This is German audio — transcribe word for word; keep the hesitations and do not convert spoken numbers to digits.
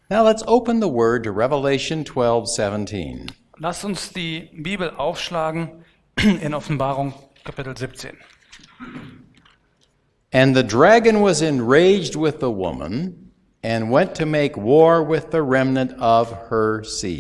Now let's open the word to Revelation twelve seventeen. Lasst uns die Bibel aufschlagen in Offenbarung Kapitel siebzehn. And the dragon was enraged with the woman and went to make war with the remnant of her seed.